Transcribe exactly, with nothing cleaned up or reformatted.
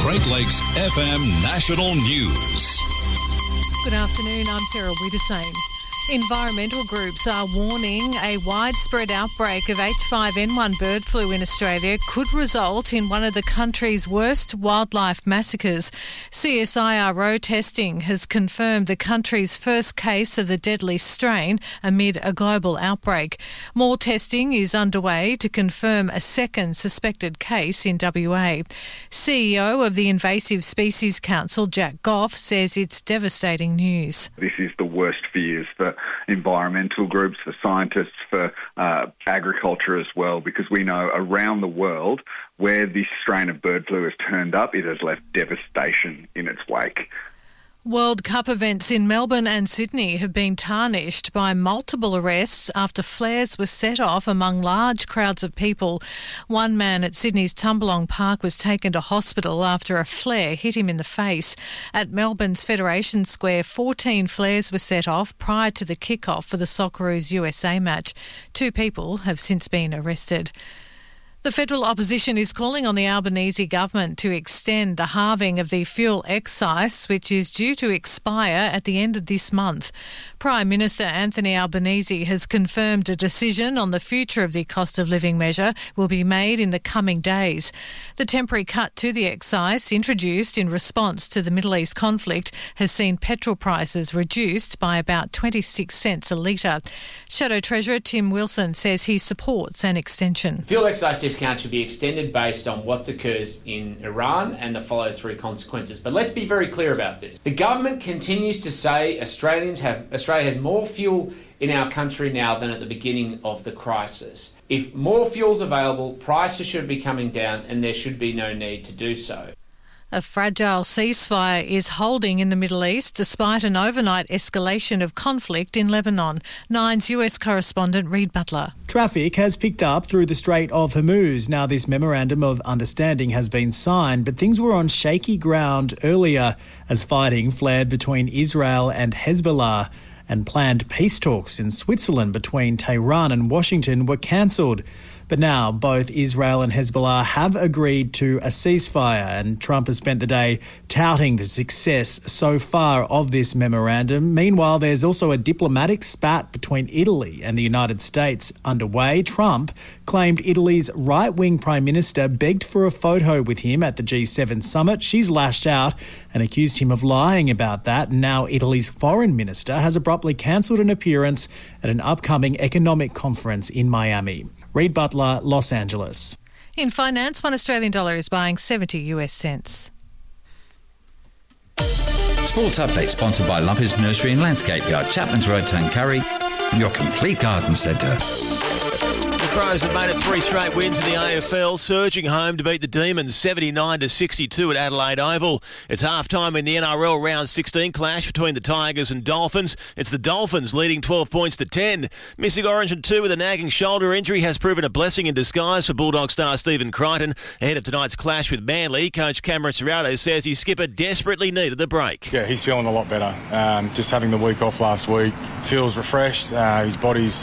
Great Lakes F M National News. Good afternoon, I'm Sarah Widdesane. Environmental groups are warning a widespread outbreak of H five N one bird flu in Australia could result in one of the country's worst wildlife massacres. C S I R O testing has confirmed the country's first case of the deadly strain amid a global outbreak. More testing is underway to confirm a second suspected case in W A. C E O of the Invasive Species Council, Jack Goff, says it's devastating news. This is the worst fears for environmental groups, for scientists, for uh, agriculture as well, because we know around the world where this strain of bird flu has turned up, it has left devastation in its wake. World Cup events in Melbourne and Sydney have been tarnished by multiple arrests after flares were set off among large crowds of people. One man at Sydney's Tumbalong Park was taken to hospital after a flare hit him in the face. At Melbourne's Federation Square, fourteen flares were set off prior to the kick-off for the Socceroos U S A match. Two people have since been arrested. The federal opposition is calling on the Albanese government to extend the halving of the fuel excise, which is due to expire at the end of this month. Prime Minister Anthony Albanese has confirmed a decision on the future of the cost of living measure will be made in the coming days. The temporary cut to the excise, introduced in response to the Middle East conflict, has seen petrol prices reduced by about twenty-six cents a litre. Shadow Treasurer Tim Wilson says he supports an extension. Fuel excise discount should be extended based on what occurs in Iran and the follow-through consequences. But let's be very clear about this. The government continues to say Australians have Australia has more fuel in our country now than at the beginning of the crisis. If more fuel's available, prices should be coming down and there should be no need to do so. A fragile ceasefire is holding in the Middle East despite an overnight escalation of conflict in Lebanon. Nine's U S correspondent Reid Butler. Traffic has picked up through the Strait of Hormuz. Now, this memorandum of understanding has been signed, but things were on shaky ground earlier as fighting flared between Israel and Hezbollah, and planned peace talks in Switzerland between Tehran and Washington were cancelled. But now both Israel and Hezbollah have agreed to a ceasefire, and Trump has spent the day touting the success so far of this memorandum. Meanwhile, there's also a diplomatic spat between Italy and the United States underway. Trump claimed Italy's right-wing prime minister begged for a photo with him at the G seven summit. She's lashed out and accused him of lying about that. Now Italy's foreign minister has abruptly cancelled an appearance at an upcoming economic conference in Miami. Reid Butler, Los Angeles. In finance, one Australian dollar is buying seventy U S cents. Sports update sponsored by Lumpy's Nursery and Landscape Yard, Chapman's Road, Tuncurry, your complete garden centre. The Crows have made it three straight wins in the A F L, surging home to beat the Demons seventy-nine to sixty-two at Adelaide Oval. It's half-time in the N R L round sixteen clash between the Tigers and Dolphins. It's the Dolphins leading twelve points to ten. Missing Origin two with a nagging shoulder injury has proven a blessing in disguise for Bulldog star Stephen Crichton. Ahead of tonight's clash with Manly, coach Cameron Serrato says his skipper desperately needed the break. Yeah, he's feeling a lot better. Um, just having the week off last week, feels refreshed. Uh, his body's